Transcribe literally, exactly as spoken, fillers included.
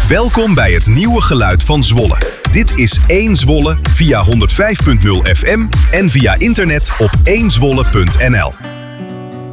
Welkom bij het nieuwe geluid van Zwolle. Dit is één Zwolle via honderdvijf punt nul F M en via internet op één zwolle punt n l.